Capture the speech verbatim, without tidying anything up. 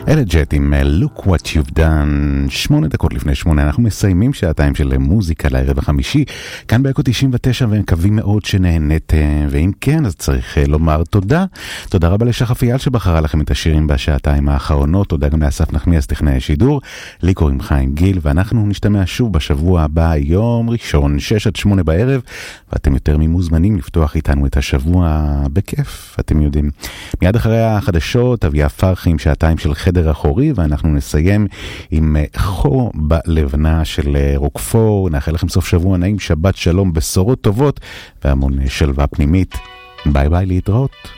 אלה ג'ט עם Look What You've Done. שמונה דקות לפני שמונה אנחנו מסיימים שעתיים של מוזיקה לערב החמישי כאן באקו תשעים ותשע, ומקווים מאוד שנהנתם, ואם כן אז צריך לומר תודה. תודה רבה לשחף אייל שבחרה לכם את השירים בשעתיים האחרונות. תודה גם לאסף נחמיאס טכנאי השידור. לי קוראים חיים גיל, ואנחנו נשתמע שוב בשבוע הבא, יום ראשון שש עד שמונה בערב, ואתם יותר ממוזמנים לפתוח איתנו את השבוע בכיף, אתם יודעים. מיד אחרי החדשות אביה פרחי עם שעתיים של חדר אחורי, ואנחנו נסיים עם חור בלבנה של רוקפור. נאחל לכם סוף שבוע נעים, שבת שלום, בשורות טובות והמון שלווה פנימית. ביי ביי, להתראות.